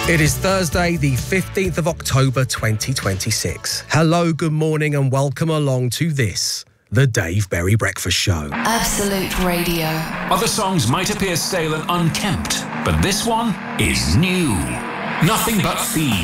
It is Thursday, the 15th of October 2026. Hello, good morning and welcome along to this, the Dave Berry Breakfast Show. Absolute Radio. Other songs might appear stale and unkempt, but this one is new. Nothing but thieves.